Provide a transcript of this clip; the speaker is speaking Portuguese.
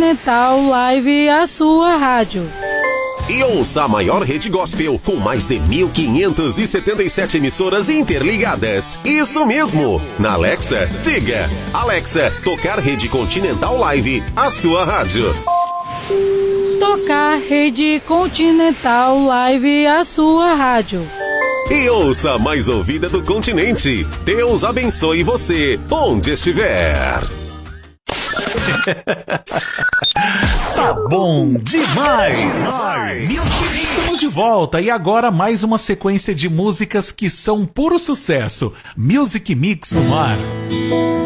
Continental Live, a sua rádio. E ouça a maior rede gospel com mais de 1.577 emissoras interligadas. Isso mesmo! Na Alexa, diga: Alexa, tocar Rede Continental Live, a sua rádio. Tocar Rede Continental Live, a sua rádio. E ouça a mais ouvida do continente. Deus abençoe você, onde estiver. Tá bom demais! Estamos de volta e agora mais uma sequência de músicas que são puro sucesso. Music Mix no ar.